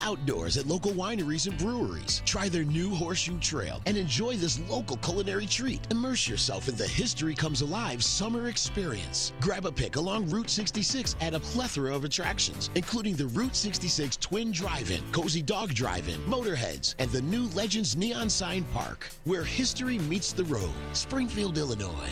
outdoors at local wineries and breweries. Try their new Horseshoe Trail and enjoy this local culinary treat. Immerse yourself in the History Comes Alive summer experience. Grab a pick along Route 66 at a plethora of attractions, including the Route 66 Twin Drive-In, Cozy Dog Drive-In, Motorheads, and the new Legends Neon Sign Park, where history meets the road. Springfield, Illinois.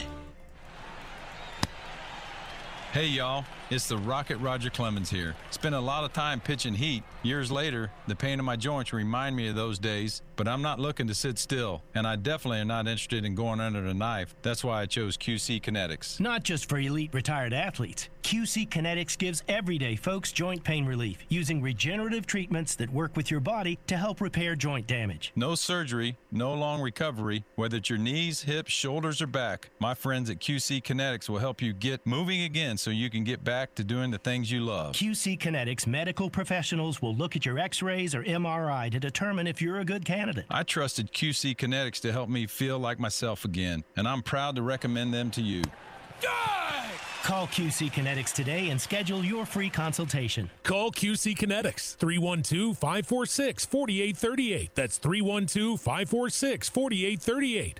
Hey y'all, it's the Rocket Roger Clemens here. Spent a lot of time pitching heat. Years later, the pain in my joints remind me of those days, but I'm not looking to sit still, and I definitely am not interested in going under the knife. That's why I chose QC Kinetics. Not just for elite retired athletes. QC Kinetics gives everyday folks joint pain relief using regenerative treatments that work with your body to help repair joint damage. No surgery, no long recovery, whether it's your knees, hips, shoulders, or back. My friends at QC Kinetics will help you get moving again so you can get back to doing the things you love. QC Kinetics medical professionals will look at your x-rays or MRI to determine if you're a good candidate. I trusted QC Kinetics to help me feel like myself again, and I'm proud to recommend them to you. Call QC Kinetics today and schedule your free consultation. Call QC Kinetics, 312-546-4838. That's 312-546-4838.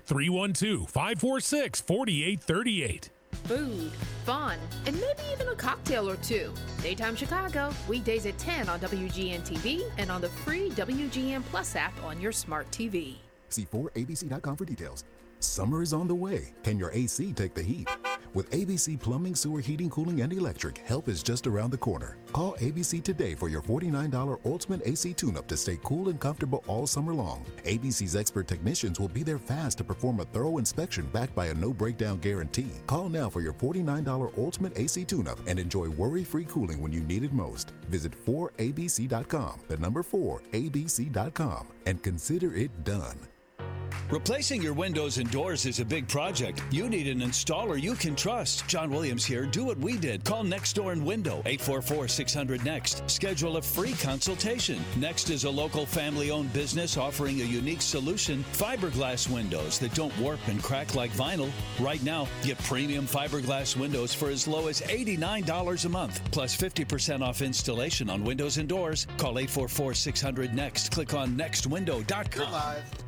312-546-4838. Food, fun, and maybe even a cocktail or two. Daytime Chicago, weekdays at 10 on WGN-TV and on the free WGN Plus app on your smart TV. See 4abc.com for details. Summer is on the way. Can your AC take the heat? With ABC Plumbing, Sewer, Heating, Cooling, and Electric, help is just around the corner. Call ABC today for your $49 Ultimate AC Tune-Up to stay cool and comfortable all summer long. ABC's expert technicians will be there fast to perform a thorough inspection backed by a no-breakdown guarantee. Call now for your $49 Ultimate AC Tune-Up and enjoy worry-free cooling when you need it most. Visit 4abc.com, the number 4abc.com, and consider it done. Replacing your windows and doors is a big project. You need an installer you can trust. John Williams here. Do what we did. Call Next Door and Window, 844-600-NEXT. Schedule a free consultation. Next is a local family-owned business offering a unique solution, fiberglass windows that don't warp and crack like vinyl. Right now, get premium fiberglass windows for as low as $89 a month, plus 50% off installation on windows and doors. Call 844-600-NEXT. Click on nextwindow.com.